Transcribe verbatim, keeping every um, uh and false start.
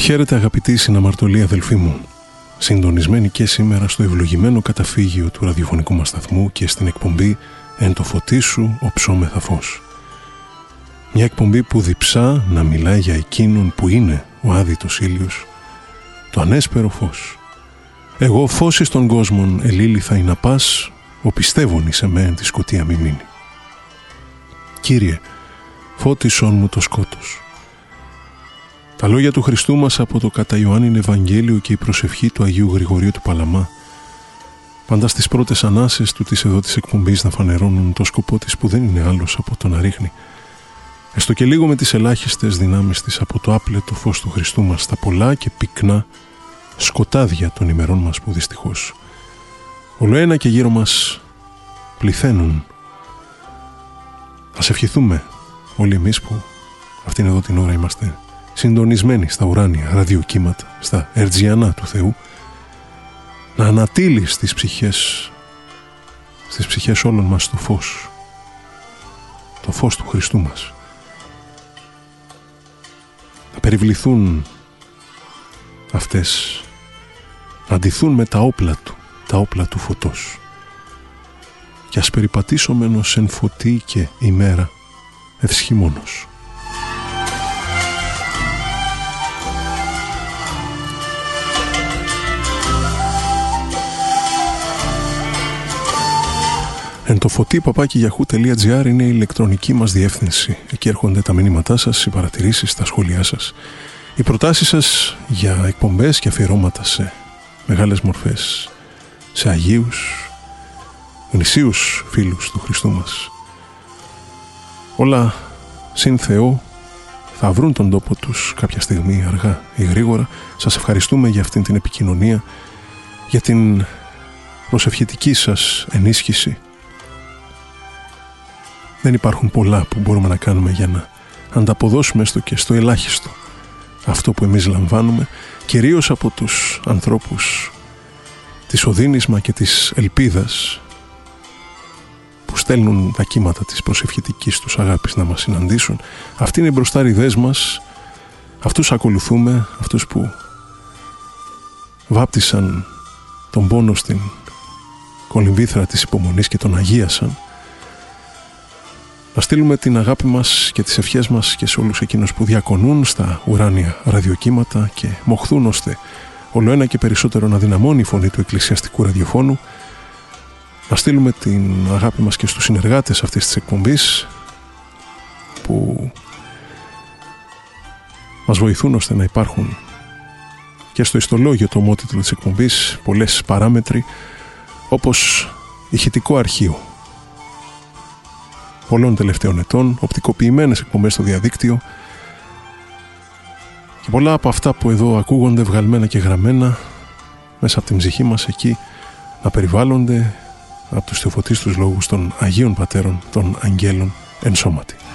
Χαίρετε αγαπητοί συναμαρτωλοί αδελφοί μου, συντονισμένοι και σήμερα στο ευλογημένο καταφύγιο του ραδιοφωνικού μας σταθμού και στην εκπομπή «Εν το φωτί σου οψόμεθα φως». Μια εκπομπή που διψά να μιλάει για εκείνον που είναι ο άδειτος ήλιος, το ανέσπερο φως. Εγώ φως εις των κόσμων ελήλυθα ή να πας, ο πιστεύων εις εμέν τη σκοτία μη μείνει. Κύριε, φώτισόν μου το σκότος. Τα λόγια του Χριστού μας από το κατά Ιωάννην Ευαγγέλιο και η προσευχή του Αγίου Γρηγορίου του Παλαμά, πάντα στις πρώτες ανάσες του της εδώ της εκπομπής να φανερώνουν το σκοπό της που δεν είναι άλλος από το να ρίχνει, έστω και λίγο με τις ελάχιστες δυνάμεις της, από το άπλετο φως του Χριστού μας στα πολλά και πυκνά σκοτάδια των ημερών μας που δυστυχώς ολοένα και γύρω μας πληθαίνουν. Ας ευχηθούμε όλοι εμείς που αυτήν εδώ την ώρα είμαστε συντονισμένοι στα ουράνια ραδιοκύματα, στα ερτζιανά του Θεού, να ανατείλει στις ψυχές, στις ψυχές όλων μας το φως, το φως του Χριστού μας. Να περιβληθούν αυτές, να ντυθούν με τα όπλα του, τα όπλα του φωτός. Και ας περιπατήσομενος εν φωτί και ημέρα ευσχημόνος. Εν το φωτί παπάκι γιαχού τελεία τζι άρ είναι η ηλεκτρονική μας διεύθυνση. Εκεί έρχονται τα μηνύματά σας, οι παρατηρήσεις, τα σχόλιά σας, οι προτάσεις σας για εκπομπές και αφιερώματα σε μεγάλες μορφές, σε αγίους, γνησίους φίλους του Χριστού μας. Όλα συν Θεό θα βρουν τον τόπο τους κάποια στιγμή, αργά ή γρήγορα. Σας ευχαριστούμε για αυτήν την επικοινωνία, για την προσευχητική σας ενίσχυση. Δεν υπάρχουν πολλά που μπορούμε να κάνουμε για να ανταποδώσουμε έστω και στο ελάχιστο αυτό που εμείς λαμβάνουμε, κυρίως από τους ανθρώπους της οδύνησμα και της ελπίδας που στέλνουν τα κύματα της προσευχητικής τους αγάπης να μας συναντήσουν. Αυτοί είναι οι μπροστάριδές μας, αυτούς ακολουθούμε, αυτούς που βάπτισαν τον πόνο στην κολυμβήθρα της υπομονής και τον αγίασαν. Να στείλουμε την αγάπη μας και τις ευχές μας και σε όλους εκείνους που διακονούν στα ουράνια ραδιοκύματα και μοχθούν ώστε ολοένα και περισσότερο να δυναμώνει η φωνή του εκκλησιαστικού ραδιοφώνου. Να στείλουμε την αγάπη μας και στους συνεργάτες αυτής της εκπομπής που μας βοηθούν ώστε να υπάρχουν και στο ιστολόγιο, το ομότιτλο της εκπομπής, πολλές παράμετροι όπως ηχητικό αρχείο πολλών τελευταίων ετών, οπτικοποιημένες εκπομπές στο διαδίκτυο και πολλά από αυτά που εδώ ακούγονται βγαλμένα και γραμμένα μέσα από την ψυχή μας εκεί να περιβάλλονται από τους θεοφωτίστους λόγους των Αγίων Πατέρων των Αγγέλων εν σώματι.